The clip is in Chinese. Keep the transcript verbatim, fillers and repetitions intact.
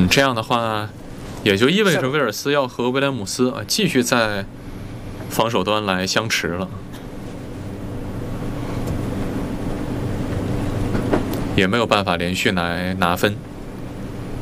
这样的话，也就意味着威尔斯要和威廉姆斯啊继续在防守端来相持了，也没有办法连续来拿分。